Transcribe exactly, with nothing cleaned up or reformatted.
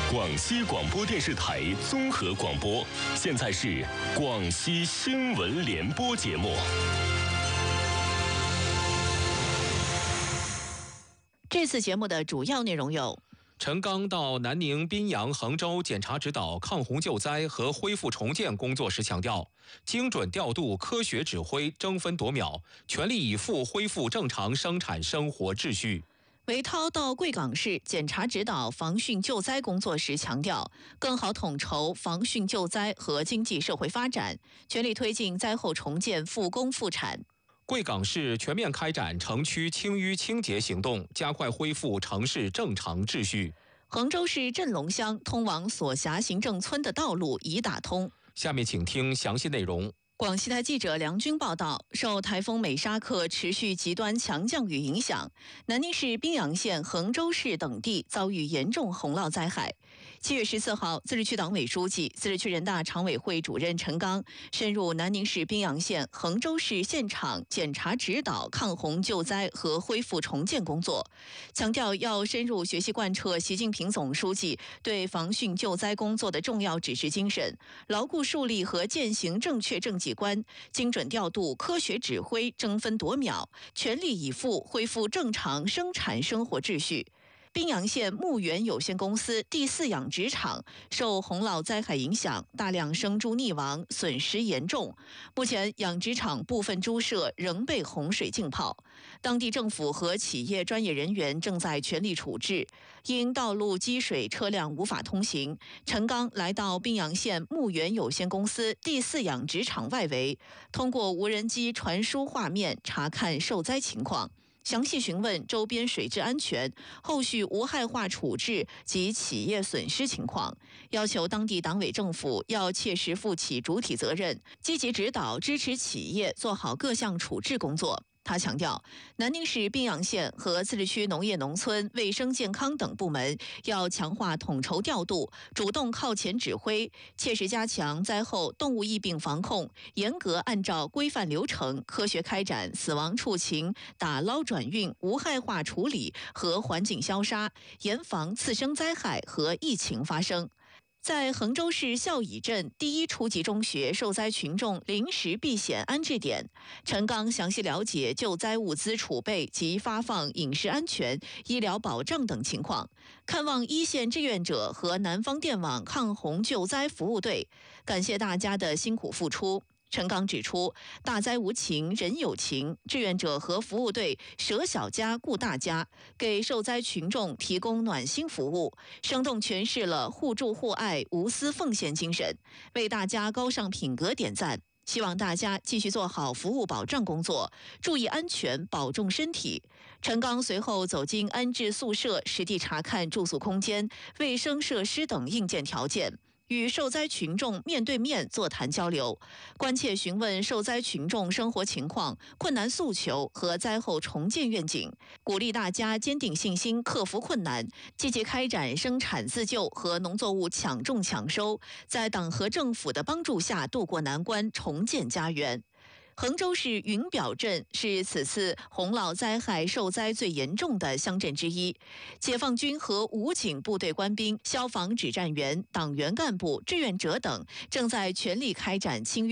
广西广播电视台综合广播，现在是广西新闻联播节目。 这次节目的主要内容有： 陈刚到南宁、宾阳、衡州检查指导抗洪救灾和恢复重建工作时强调，精准调度、科学指挥、争分夺秒，全力以赴恢复正常生产生活秩序。 韦涛到贵港市检查指导防汛救灾工作时强调，更好统筹防汛救灾和经济社会发展，全力推进灾后重建复工复产。 贵港市全面开展城区清淤清洁行动，加快恢复城市正常秩序。 衡州市镇龙乡通往所辖行政村的道路已打通。 下面请听详细内容。 广西台记者梁军报道，受台风美沙克持续极端强降雨影响，南宁市宾阳县、衡州市等地遭遇严重洪涝灾害。七月十四号，自治区党委书记、自治区人大常委会主任陈刚深入南宁市宾阳县、衡州市现场检查指导抗洪救灾和恢复重建工作，强调要深入学习贯彻习近平总书记对防汛救灾工作的重要指示精神，牢固树立和践行正确政绩观，精准调度、科学指挥、争分夺秒，全力以赴恢复正常生产生活秩序。宾阳县牧原有限公司第四养殖场受洪涝灾害影响，大量生猪溺亡，损失严重。目前养殖场部分猪舍仍被洪水浸泡，当地政府和企业专业人员正在全力处置。因道路积水，车辆无法通行，陈刚来到宾阳县牧原有限公司第四养殖场外围，通过无人机传输画面查看受灾情况，详细询问周边水质安全、后续无害化处置及企业损失情况，要求当地党委政府要切实负起主体责任，积极指导支持企业做好各项处置工作。他强调，南宁市宾阳县和自治区农业农村、卫生健康等部门要强化统筹调度，主动靠前指挥，切实加强灾后动物疫病防控，严格按照规范流程，科学开展死亡畜禽打捞转运、无害化处理和环境消杀，严防次生灾害和疫情发生。在衡州市孝乙镇第一初级中学受灾群众临时避险安置点，陈刚详细了解救灾物资储备及发放饮食安全、医疗保障等情况，看望一线志愿者和南方电网抗洪救灾服务队，感谢大家的辛苦付出。陈刚指出，大灾无情人有情，志愿者和服务队舍小家顾大家，给受灾群众提供暖心服务，生动诠释了互助互爱、无私奉献精神，为大家高尚品格点赞。希望大家继续做好服务保障工作，注意安全，保重身体。陈刚随后走进安置宿舍，实地查看住宿空间、卫生设施等硬件条件，与受灾群众面对面座谈交流，关切询问受灾群众生活情况、困难诉求和灾后重建愿景，鼓励大家坚定信心，克服困难，积极开展生产自救和农作物抢种抢收，在党和政府的帮助下渡过难关，重建家园。衡州市云表镇是此次洪涝灾害受灾最严重的乡镇之一，解放军和武警部队官兵、消防指战员、党员干部、志愿者等正在全力开展清淤